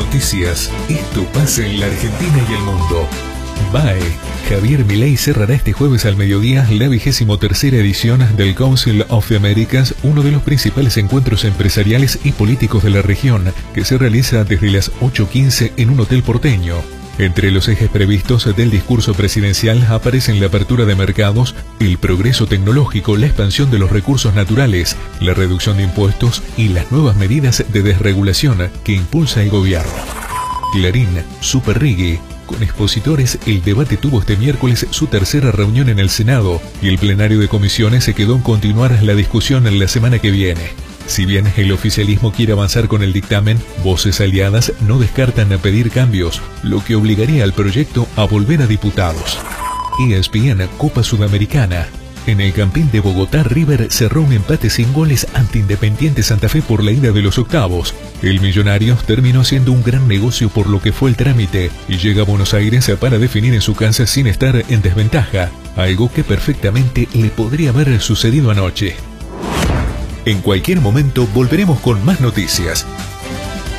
Noticias. Esto pasa en la Argentina y el mundo. BAE. Javier Milei cerrará este jueves al mediodía la 23ª edición del Council of the Americas, uno de los principales encuentros empresariales y políticos de la región, que se realiza desde las 8:15 en un hotel porteño. Entre los ejes previstos del discurso presidencial aparecen la apertura de mercados, el progreso tecnológico, la expansión de los recursos naturales, la reducción de impuestos y las nuevas medidas de desregulación que impulsa el gobierno. Clarín, Superrigui. Con expositores, el debate tuvo este miércoles su tercera reunión en el Senado y el plenario de comisiones se quedó en continuar la discusión en la semana que viene. Si bien el oficialismo quiere avanzar con el dictamen, voces aliadas no descartan a pedir cambios, lo que obligaría al proyecto a volver a diputados. ESPN Copa Sudamericana. En el Campín de Bogotá, River cerró un empate sin goles ante Independiente Santa Fe por la ida de los octavos. El millonario terminó haciendo un gran negocio por lo que fue el trámite y llega a Buenos Aires para definir en su casa sin estar en desventaja, algo que perfectamente le podría haber sucedido anoche. En cualquier momento volveremos con más noticias.